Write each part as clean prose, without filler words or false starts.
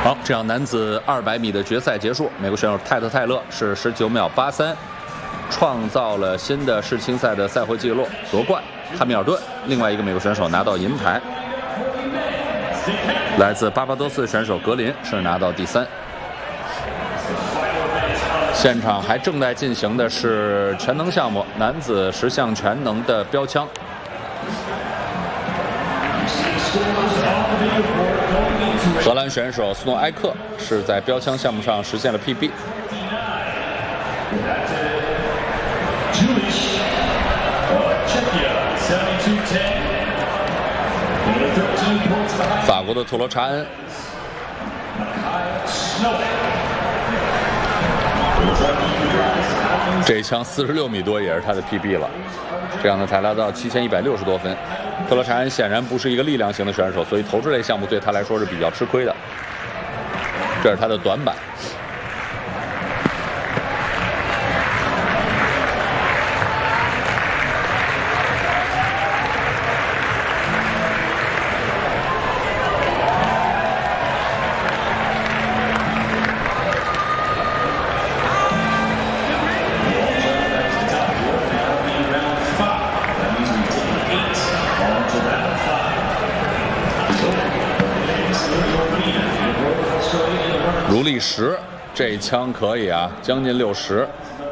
好，这场男子200米的决赛结束，美国选手泰特·泰勒是19秒83，创造了新的世青赛的赛会纪录，夺冠。汉密尔顿，另外一个美国选手拿到银牌。来自巴巴多斯的选手格林是拿到第3。现场还正在进行的是全能项目，男子10项全能的标枪。荷兰选手斯诺埃克是在标枪项目上实现了 PB。法国的图罗查恩，这一枪46米多也是他的 PB 了，这样呢才来到7160多分。特罗查恩显然不是一个力量型的选手，所以投掷类项目对他来说是比较吃亏的。这是他的短板。如历时，这一枪可以啊，将近60，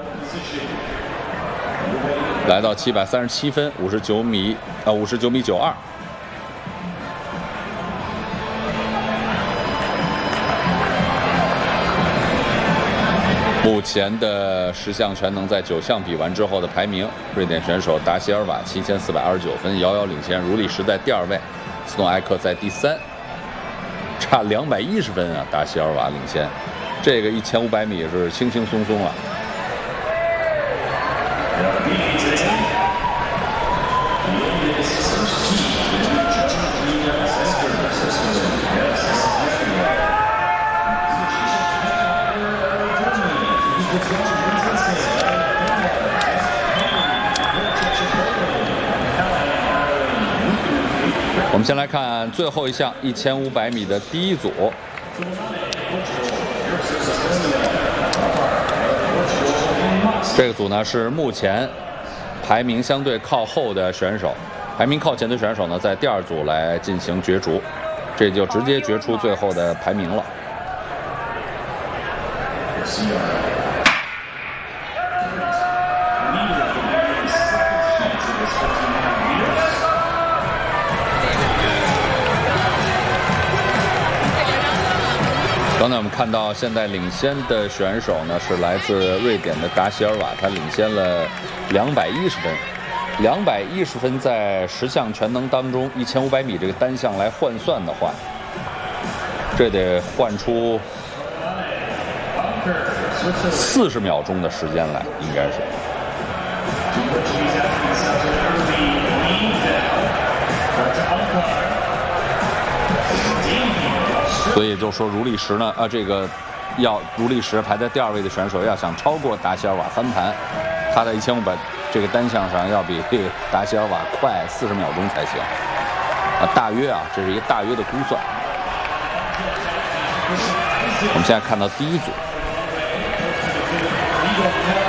来到737分，59米92。目前的10项全能在9项比完之后的排名，瑞典选手达席尔瓦7429分，遥遥领先，如历时在第2位，斯诺埃克在第3。差210分啊！达席尔瓦领先，这个1500米是轻轻松松了。我们先来看最后一项1500米的第一组。这个组呢是目前排名相对靠后的选手，排名靠前的选手呢在第2组来进行角逐，这就直接决出最后的排名了。刚才我们看到，现在领先的选手呢是来自瑞典的达席尔瓦，他领先了210分。210分在10项全能当中，1500米这个单项来换算的话，这得换出40秒钟的时间来，应该是。所以就说如历时呢，这个要如历时排在第2位的选手要想超过达席尔瓦翻盘，他在1500这个单项上要比达席尔瓦快40秒钟才行。大约啊，这是一个大约的估算。我们现在看到第1组。